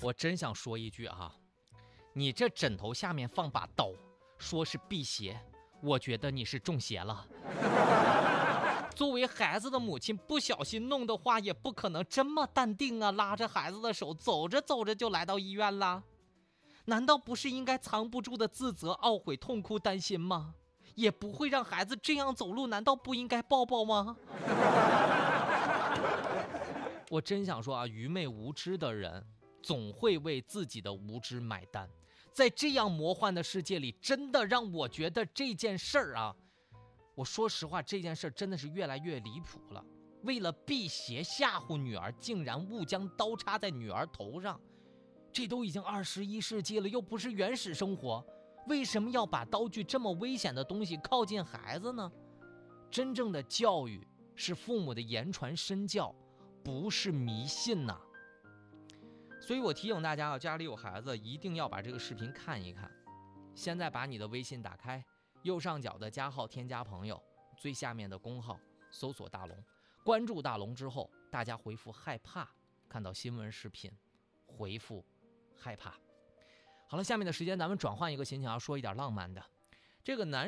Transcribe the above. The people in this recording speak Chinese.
我真想说一句啊，你这枕头下面放把刀，说是辟邪，我觉得你是中邪了。作为孩子的母亲，不小心弄的话，也不可能这么淡定啊，拉着孩子的手，走着走着就来到医院了。难道不是应该藏不住的自责、懊悔、痛哭、担心吗？也不会让孩子这样走路，难道不应该抱抱吗？我真想说啊，愚昧无知的人总会为自己的无知买单。在这样魔幻的世界里，真的让我觉得这件事儿啊，我说实话，这件事真的是越来越离谱了。为了辟邪吓唬女儿，竟然误将刀插在女儿头上。这都已经21世纪了，又不是原始生活，为什么要把刀具这么危险的东西靠近孩子呢？真正的教育是父母的言传身教，不是迷信呐。所以我提醒大家啊，家里有孩子一定要把这个视频看一看。现在把你的微信打开，右上角的加号添加朋友，最下面的公号搜索大龙，关注大龙之后，大家回复害怕，看到新闻视频回复害怕。好了，下面的时间咱们转换一个心情，要说一点浪漫的。这个男